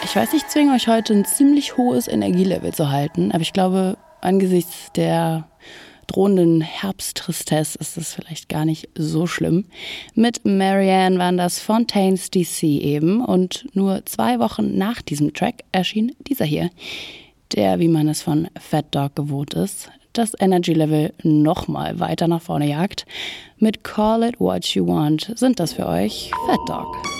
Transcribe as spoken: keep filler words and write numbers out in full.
Ich weiß, ich zwinge euch heute ein ziemlich hohes Energielevel zu halten, aber ich glaube, angesichts der drohenden Herbsttristesse ist das vielleicht gar nicht so schlimm. Mit Marianne waren das Fontaines D C eben und nur zwei Wochen nach diesem Track erschien dieser hier, der, wie man es von Fat Dog gewohnt ist, das Energy-Level nochmal weiter nach vorne jagt. Mit Call It What You Want sind das für euch Fat Dog.